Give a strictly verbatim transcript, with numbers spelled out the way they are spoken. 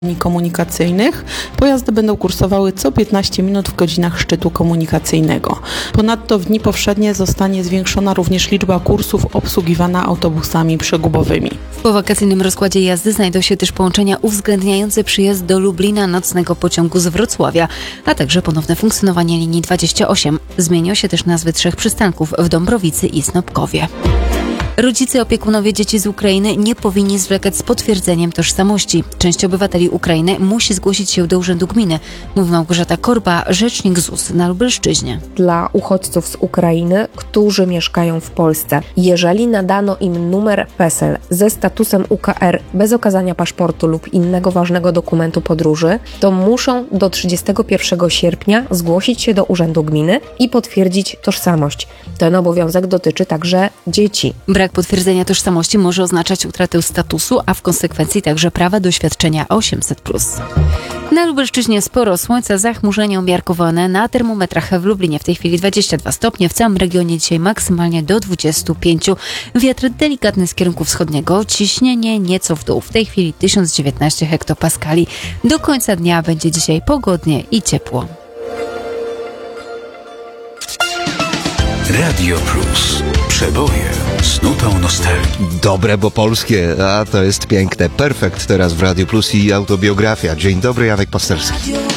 komunikacyjnych. Pojazdy będą kursowały co piętnaście minut w godzinach szczytu komunikacyjnego. Ponadto w dni powszednie zostanie zwiększona również liczba kursów obsługiwana autobusami przegubowymi. W powakacyjnym rozkładzie jazdy znajdą się też połączenia uwzględniające przyjazd do Lublina nocnego pociągu z Wrocławia, a także ponowne funkcjonowanie linii dwadzieścia osiem. Zmienią się też nazwy trzech przystanków w Dąbrowicy i Snopkowie. Rodzice, opiekunowie dzieci z Ukrainy nie powinni zwlekać z potwierdzeniem tożsamości. Część obywateli Ukrainy musi zgłosić się do Urzędu Gminy, mówi Małgorzata Korba, rzecznik Z U S na Lubelszczyźnie. Dla uchodźców z Ukrainy, którzy mieszkają w Polsce, jeżeli nadano im numer PESEL ze statusem U K R bez okazania paszportu lub innego ważnego dokumentu podróży, to muszą do trzydziestego pierwszego sierpnia zgłosić się do Urzędu Gminy i potwierdzić tożsamość. Ten obowiązek dotyczy także dzieci. Brak potwierdzenia tożsamości może oznaczać utratę statusu, a w konsekwencji także prawa do świadczenia osiemset plus. Na Lubelszczyźnie sporo słońca, zachmurzenie umiarkowane. Na termometrach w Lublinie w tej chwili dwadzieścia dwa stopnie, w całym regionie dzisiaj maksymalnie do dwudziestu pięciu. Wiatr delikatny z kierunku wschodniego, ciśnienie nieco w dół. W tej chwili tysiąc dziewiętnaście hektopaskali. Do końca dnia będzie dzisiaj pogodnie i ciepło. Radio Plus. Przeboje z nutą nostalgii. Dobre, bo polskie, a to jest piękne. Perfekt teraz w Radio Plus i autobiografia. Dzień dobry, Janek Pasterski.